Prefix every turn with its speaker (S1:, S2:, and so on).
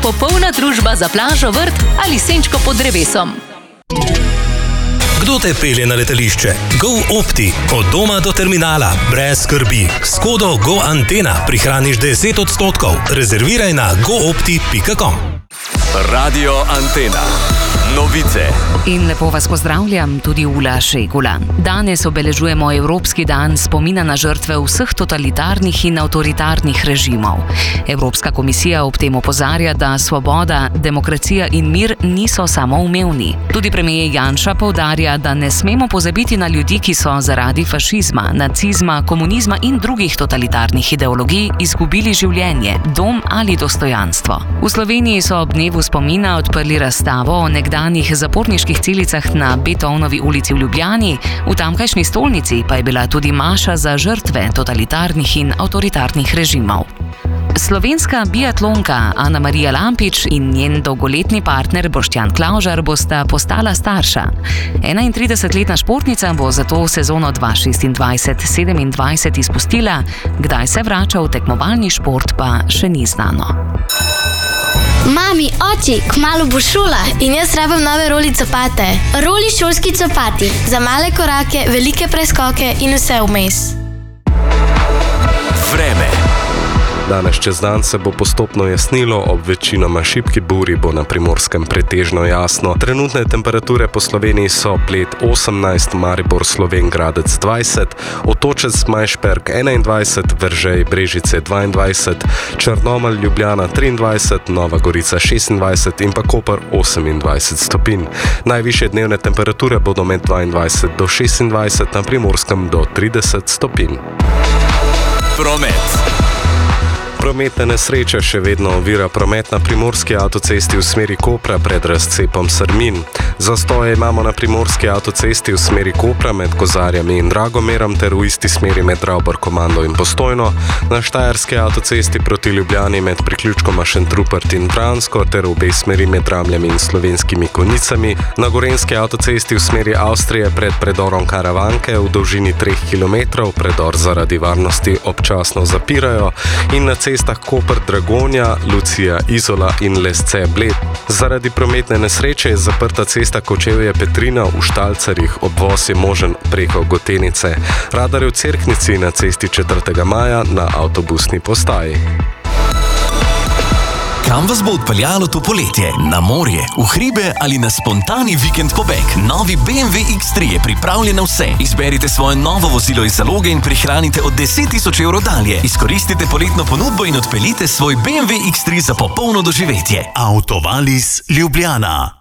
S1: popolna družba za plažo, vrt ali senčko pod drevesom.
S2: Kdo te pelje na letališče? GoOpti. Od doma do terminala. Brez skrbi. S kodo GoAntena prihraniš 10%. Rezerviraj na goopti.com.
S3: Radio Antena. Novice.
S1: In lepo vas pozdravljam, tudi Ula Šegula. Danes obeležujemo Evropski dan spomina na žrtve vseh totalitarnih in avtoritarnih režimov. Evropska komisija ob tem opozarja, da svoboda, demokracija in mir niso samoumevni. Tudi premier Janša poudarja, da ne smemo pozabiti na ljudi, ki so zaradi fašizma, nacizma, komunizma in drugih totalitarnih ideologij izgubili življenje, dom ali dostojanstvo. V Sloveniji so ob dnevu spomina odprli razstavo o nekdanjih zaporniških celicah na Beethovnovi ulici v Ljubljani, v tamkajšnji stolnici pa je bila tudi maša za žrtve totalitarnih in avtoritarnih režimov. Slovenska biatlonka Ana Marija Lampič in njen dolgoletni partner Boštjan Klavžar bosta postala starša. 31-letna športnica bo zato sezono 2026-27 izpustila, kdaj se vrača v tekmovalni šport pa še ni znano.
S4: Mami, oči, kmalu bo šola in jaz rabim nove roli copate. Roli šolski copati, za male korake, velike preskoke in vse vmes.
S3: Vreme.
S5: Danes čez dan se bo postopno jasnilo, ob večinoma šibki buri bo na Primorskem pretežno jasno. Trenutne temperature po Sloveniji so Bled 18, Maribor, Slovenj Gradec 20, Otočec Majšperk 21, Veržej Brežice 22, Črnomelj Ljubljana 23, Nova Gorica 26 in pa Koper 28 stopinj. Najvišje dnevne temperature bodo med 22 do 26, na Primorskem do 30 stopinj.
S3: Promet.
S5: Prometne nesreče še vedno ovira promet na primorski avtocesti v smeri Kopra pred razcepom Srmin. Zastoje imamo na primorski avtocesti v smeri Kopra med Kozarjami in Dragomerom ter v isti smeri med Ravbor-Komando in Postojno, na štajerski avtocesti proti Ljubljani med priključkoma Šentrupert in Vransko ter v obe smeri med Ramljami in Slovenskimi Konjicami, na gorenski avtocesti v smeri Avstrije pred predorom Karavanke v dolžini 3 km, predor zaradi varnosti občasno zapirajo, in na cestah Koper Dragonja, Lucija Izola in Lesce Bled. Zaradi prometne nesreče je zaprta cesta Kočevje Petrina v Štalcerjih, obvoz je možen preko Gotenice. Radar je v Cerknici na cesti 4. maja na avtobusni postaji.
S6: Kam vas bo odpeljalo to poletje? Na morje, v hribe ali na spontani vikend pobeg? Novi BMW X3 je pripravljen na vse. Izberite svoje novo vozilo iz zaloge in prihranite od 10.000 evrov dalje. Izkoristite poletno ponudbo in odpeljite svoj BMW X3 za popolno doživetje.
S7: Autovalis Ljubljana.